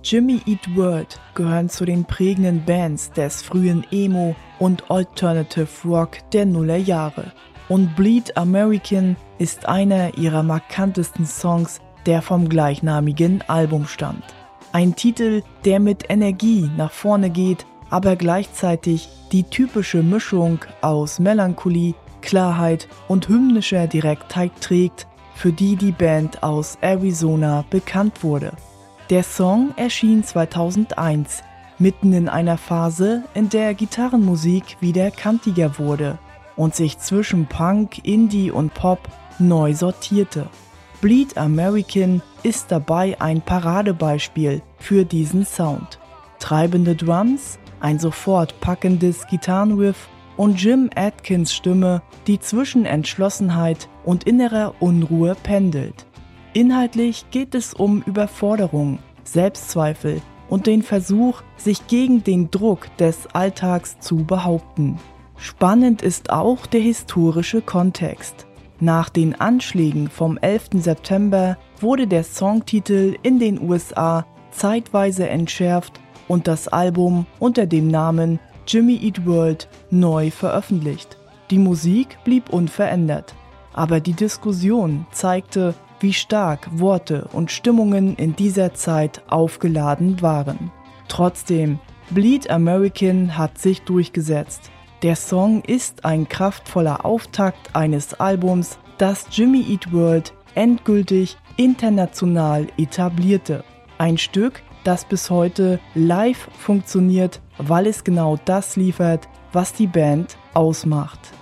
Jimmy Eat World gehören zu den prägenden Bands des frühen Emo und Alternative Rock der Nullerjahre. Und Bleed American ist einer ihrer markantesten Songs, der vom gleichnamigen Album stammt. Ein Titel, der mit Energie nach vorne geht, aber gleichzeitig die typische Mischung aus Melancholie, Klarheit und hymnischer Direktheit trägt, für die die Band aus Arizona bekannt wurde. Der Song erschien 2001, mitten in einer Phase, in der Gitarrenmusik wieder kantiger wurde und sich zwischen Punk, Indie und Pop neu sortierte. Bleed American ist dabei ein Paradebeispiel für diesen Sound. Treibende Drums, ein sofort packendes Gitarrenriff und Jim Adkins Stimme, die zwischen Entschlossenheit und innerer Unruhe pendelt. Inhaltlich geht es um Überforderung, Selbstzweifel und den Versuch, sich gegen den Druck des Alltags zu behaupten. Spannend ist auch der historische Kontext. Nach den Anschlägen vom 11. September wurde der Songtitel in den USA zeitweise entschärft und das Album unter dem Namen Jimmy Eat World neu veröffentlicht. Die Musik blieb unverändert, aber die Diskussion zeigte, wie stark Worte und Stimmungen in dieser Zeit aufgeladen waren. Trotzdem, Bleed American hat sich durchgesetzt. Der Song ist ein kraftvoller Auftakt eines Albums, das Jimmy Eat World endgültig international etablierte. Ein Stück, das bis heute live funktioniert, weil es genau das liefert, was die Band ausmacht.